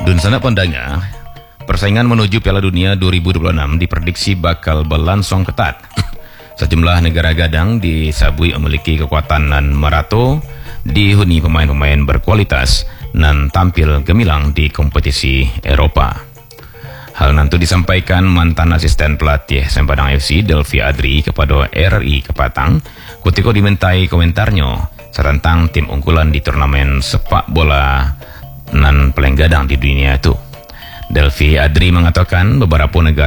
Dun sana pandangnya, persaingan menuju Piala Dunia 2026 diprediksi bakal berlangsung ketat. Sejumlah negara gadang disabui memiliki kekuatan dan merato dihuni pemain-pemain berkualitas dan tampil gemilang di kompetisi Eropa. Hal nanti disampaikan mantan asisten pelatih Sempadang FC Delvi Adri kepada RRI Kepatang ketika dimintai komentarnya tentang tim unggulan di turnamen sepak bola nan paling gadang di dunia itu. Delvi Adri mengatakan beberapa negara